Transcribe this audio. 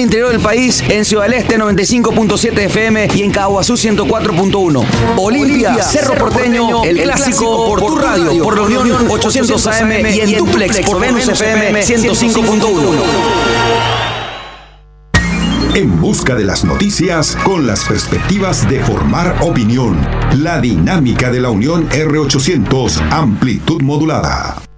el interior del país en Ciudad del Este 95.7 FM y en Caguazú 104.1. Olimpia, Cerro Porteño, el clásico por tu radio, por la Unión 800 AM y en Duplex por Venus FM 105.1. En busca de las noticias con las perspectivas de formar opinión. La dinámica de la Unión R800, amplitud modulada.